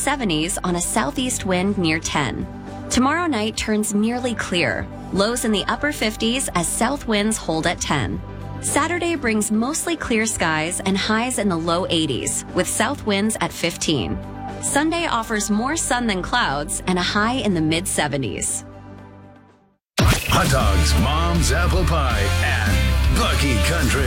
70s on a southeast wind near 10. Tomorrow night turns nearly clear. Lows in the upper 50s as south winds hold at 10. Saturday brings mostly clear skies and highs in the low 80s, with south winds at 15. Sunday offers more sun than clouds and a high in the mid-70s. Hot dogs, mom's apple pie, and Bucky Country.